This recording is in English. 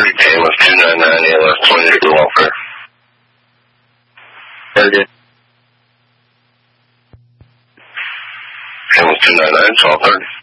1230, KMS 299, ALS 20 degree welfare. Very good. KMS 299, 1230.